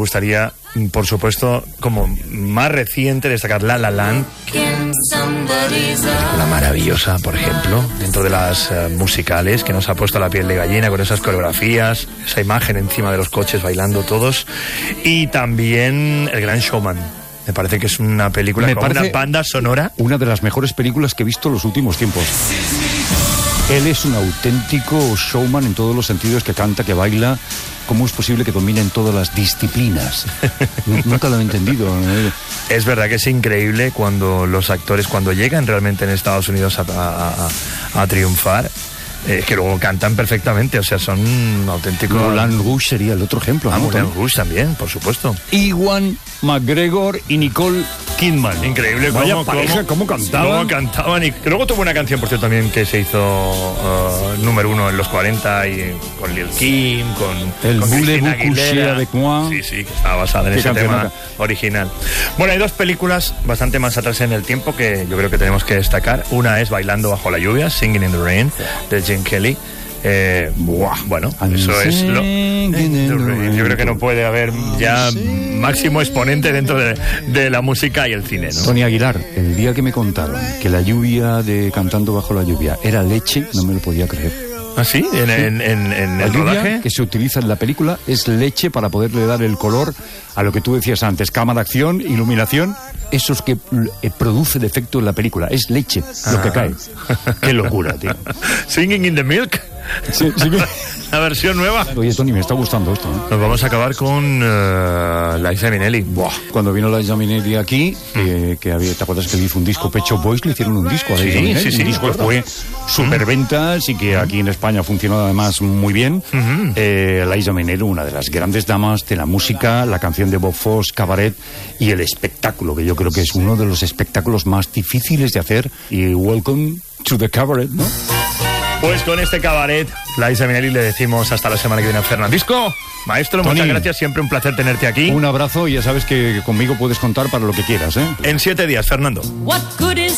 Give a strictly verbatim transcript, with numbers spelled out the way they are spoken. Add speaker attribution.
Speaker 1: gustaría, por supuesto, como más reciente, destacar La La Land. La maravillosa, por ejemplo, dentro de las uh, musicales, que nos ha puesto la piel de gallina con esas coreografías, esa imagen encima de los coches bailando todos. Y también El Gran Showman. Me parece que es una película
Speaker 2: Me
Speaker 1: con una banda sonora.
Speaker 2: Una de las mejores películas que he visto en los últimos tiempos. Él es un auténtico showman en todos los sentidos, que canta, que baila. ¿Cómo es posible que dominen todas las disciplinas? Nunca lo he entendido.
Speaker 1: Es verdad que es increíble cuando los actores, cuando llegan realmente en Estados Unidos a, a, a, a triunfar, eh, que luego cantan perfectamente, o sea, son auténticos...
Speaker 2: Moulin Rouge sería el otro ejemplo.
Speaker 1: Ah,
Speaker 2: ¿no?
Speaker 1: Moulin Rouge también, por supuesto.
Speaker 2: Ewan McGregor y Nicole Kidman.
Speaker 1: Increíble.
Speaker 2: Vaya
Speaker 1: cómo,
Speaker 2: pareja,
Speaker 1: cómo,
Speaker 2: cómo cantaban.
Speaker 1: Cómo cantaban. Y luego tuvo una canción, por cierto, también que se hizo uh, número uno en los cuarenta, y con Lil Kim, con
Speaker 2: El
Speaker 1: con
Speaker 2: Voulez-vous coucher avec moi.
Speaker 1: Sí, sí, que estaba basada en ese
Speaker 2: campeonata.
Speaker 1: tema original. Bueno, hay dos películas bastante más atrás en el tiempo que yo creo que tenemos que destacar. Una es Bailando bajo la lluvia, Singing in the Rain, de Gene Kelly. Eh, buah, bueno, eso es lo... Yo creo que no puede haber ya máximo exponente dentro de, de la música y el cine, ¿no?
Speaker 2: Tony Aguilar, el día que me contaron que la lluvia de Cantando bajo la lluvia era leche, no me lo podía creer.
Speaker 1: ¿Ah, sí? ¿En, en, en, en
Speaker 2: la
Speaker 1: el
Speaker 2: lluvia
Speaker 1: rodaje?
Speaker 2: Que se utiliza en la película es leche para poderle dar el color a lo que tú decías antes, cámara de acción, iluminación. Eso es que eh, produce el efecto en la película. Es leche ah. lo que cae. Qué locura, tío.
Speaker 1: Singing in the Milk.
Speaker 2: Sí, sí que...
Speaker 1: La versión nueva.
Speaker 2: Oye, Tony, me está gustando esto, ¿eh?
Speaker 1: Nos vamos a acabar con uh, Liza Minnelli. Buah.
Speaker 2: Cuando vino Liza Minnelli aquí, eh, que había, ¿te acuerdas que le hizo un disco? Pet Shop Boys le hicieron un disco a Liza
Speaker 1: sí,
Speaker 2: Minnelli.
Speaker 1: sí, sí,
Speaker 2: un disco que fue superventas y que aquí en España funcionó además muy bien. Uh-huh. eh, Liza Minnelli, una de las grandes damas de la música, la canción de Bob Fosse, Cabaret, y el espectáculo, que yo creo que es uno de los espectáculos más difíciles de hacer. Y Welcome to the Cabaret, ¿no?
Speaker 1: Pues con este Cabaret, Liza Minnelli, le decimos hasta la semana que viene a Fernandisco. Maestro, Tony, muchas gracias, siempre un placer tenerte aquí.
Speaker 2: Un abrazo y ya sabes que conmigo puedes contar para lo que quieras, ¿eh?
Speaker 1: En siete días, Fernando.